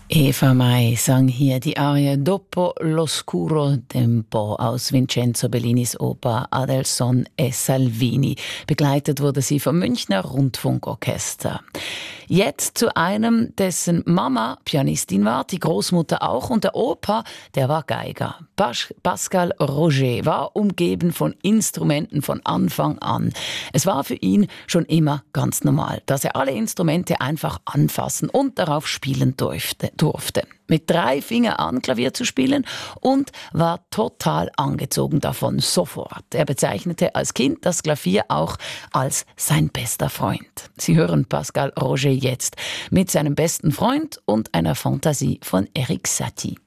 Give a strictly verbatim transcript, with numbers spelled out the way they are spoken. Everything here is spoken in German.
Eva Mai sang hier die Arie Dopo l'oscuro tempo aus Vincenzo Bellinis Oper Adelson e Salvini. Begleitet wurde sie vom Münchner Rundfunkorchester. Jetzt zu einem, dessen Mama Pianistin war, die Großmutter auch, und der Opa, der war Geiger. Pas- Pascal Roger war umgeben von Instrumenten von Anfang an. Es war für ihn schon immer ganz normal, dass er alle Instrumente einfach anfassen und darauf spielen durfte. durfte. Mit drei Fingern an Klavier zu spielen und war total angezogen davon, sofort. Er bezeichnete als Kind das Klavier auch als sein bester Freund. Sie hören Pascal Roger jetzt mit seinem besten Freund und einer Fantasie von Erik Satie.